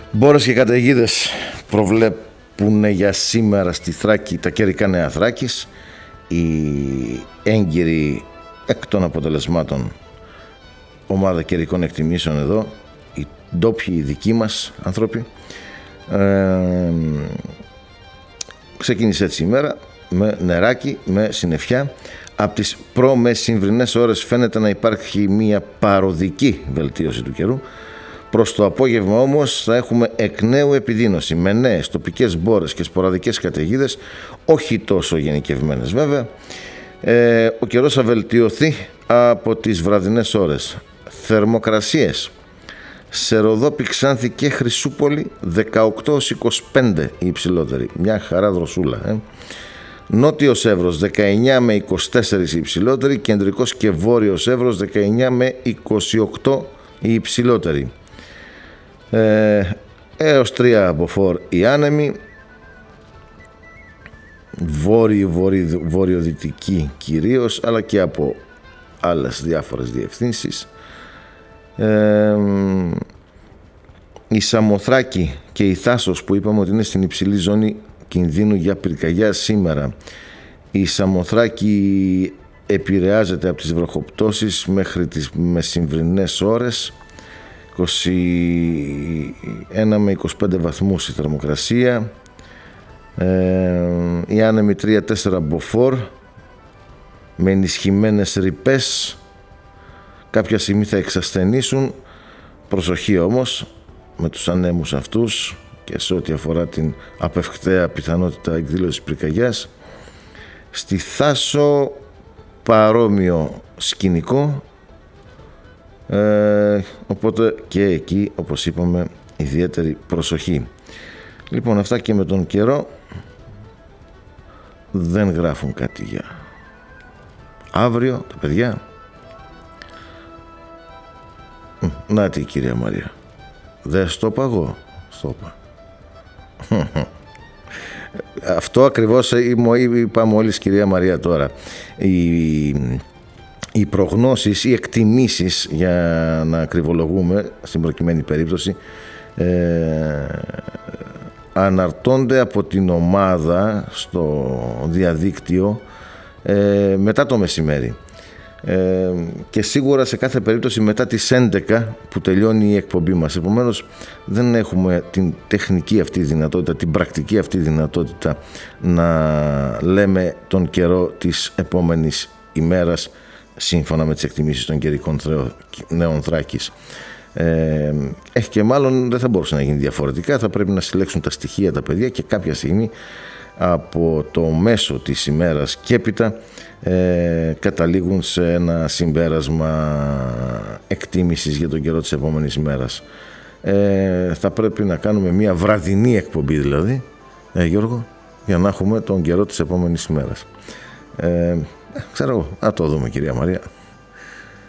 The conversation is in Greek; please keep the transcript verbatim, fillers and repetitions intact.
Μπόρες και καταιγίδες προβλέπουν για σήμερα στη Θράκη, τα καιρικά νέα Θράκης. Η έγκυρη εκ των αποτελεσμάτων ομάδα καιρικών εκτιμήσεων εδώ, οι ντόπιοι, οι δικοί μας άνθρωποι. Ε, ξεκίνησε έτσι η μέρα με νεράκι, με συννεφιά. Από τις προ-μεσημβρινές ώρες φαίνεται να υπάρχει μια παροδική βελτίωση του καιρού. Προς το απόγευμα όμως θα έχουμε εκ νέου επιδείνωση με νέες τοπικές μπόρες και σποραδικές καταιγίδες, όχι τόσο γενικευμένες βέβαια. Ε, ο καιρός θα βελτιωθεί από τις βραδινές ώρες. Θερμοκρασίες σε Ροδόπη, Ξάνθη και Χρυσούπολη δεκαοκτώ έως είκοσι πέντε η υψηλότερη, μια χαρά δροσούλα. Ε. Νότιος Εύρος δεκαεννιά με είκοσι τέσσερα η υψηλότερη, κεντρικός και βόρειος Εύρος δεκαεννιά με είκοσι οκτώ η υψηλότερη. Ε, έως τρία από φορ η άνεμη, βόρειο-βορειοδυτική κυρίως, αλλά και από άλλες διάφορες διευθύνσεις. Ε, η Σαμοθράκη και η Θάσος που είπαμε ότι είναι στην υψηλή ζώνη κινδύνου για πυρκαγιά σήμερα. Η Σαμοθράκη επηρεάζεται από τις βροχοπτώσεις μέχρι τις μεσημβρινές ώρες, είκοσι ένα με είκοσι πέντε βαθμούς η θερμοκρασία. Ε, η άνεμη τρία τέσσερα μποφόρ με ενισχυμένες ρηπές, κάποια στιγμή θα εξασθενήσουν. Προσοχή όμως με τους ανέμους αυτούς και σε ό,τι αφορά την απευκταία πιθανότητα εκδήλωσης πυρκαγιάς. Στη Θάσο παρόμοιο σκηνικό, ε, οπότε και εκεί όπως είπαμε ιδιαίτερη προσοχή. Λοιπόν, αυτά και με τον καιρό. Δεν γράφουν κάτι για αύριο τα παιδιά. Να τι, κυρία Μαρία, δεν στο είπα εγώ, στο είπα. Αυτό ακριβώς είπα μόλις, κυρία Μαρία, τώρα. Οι, οι προγνώσεις, οι εκτιμήσεις, για να ακριβολογούμε στην προκειμένη περίπτωση, ε, αναρτώνται από την ομάδα στο διαδίκτυο ε, μετά το μεσημέρι. Ε, και σίγουρα σε κάθε περίπτωση μετά τις έντεκα που τελειώνει η εκπομπή μας. Επομένως δεν έχουμε την τεχνική αυτή δυνατότητα, την πρακτική αυτή δυνατότητα να λέμε τον καιρό της επόμενης ημέρας σύμφωνα με τις εκτιμήσεις των καιρικών νέων Θράκης. Ε, έχει και μάλλον δεν θα μπορούσε να γίνει διαφορετικά. Θα πρέπει να συλλέξουν τα στοιχεία τα παιδιά και κάποια στιγμή από το μέσο της ημέρας και έπειτα ε, καταλήγουν σε ένα συμπέρασμα εκτίμησης για τον καιρό της επόμενης ημέρας. Ε, θα πρέπει να κάνουμε μια βραδινή εκπομπή δηλαδή, ε, Γιώργο, για να έχουμε τον καιρό της επόμενης ημέρας. Ε, ξέρω εγώ, να το δούμε, κυρία Μαρία.